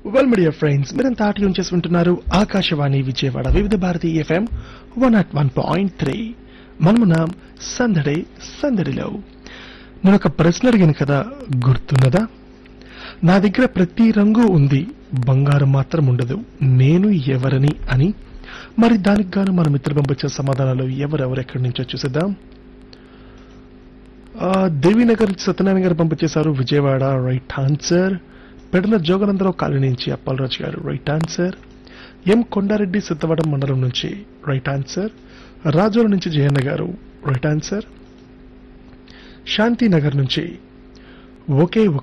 Well media friends, మీరంతా tune చేసి ఉంటున్నారు ఆకాశవాణి విజయవాడ వివిధ భారతి ఎఫ్ఎం 101.3. మనమున్నాం సందడి సందడిలో. నేను ఒక ప్రశ్న అడిగాను కదా, గుర్తున్నదా? నా దగ్గర ప్రతి రంగు ఉంది, బంగారం మాత్రం ఉండదు, నేను ఎవరని అని. మరి దానికి గాను మన మిత్రులు పంపించే సమాధానాలు ఎవరెవరు ఎక్కడి నుంచో చూసేద్దాం. దేవీనగర్ నుంచి సత్యనారాయణ గారు పంపించేశారు, Vijayawada right answer. Pedana Jogananda Rao colony నుంచి అప్పలరాజు గారు రైట్ ఆన్సర్. ఎం కొండారెడ్డి సిద్ధవడం మండలం నుంచి రైట్ ఆన్సర్. రాజోల నుంచి జయన్న గారు రైట్ ఆన్సర్. శాంతినగర్ నుంచి ఒకే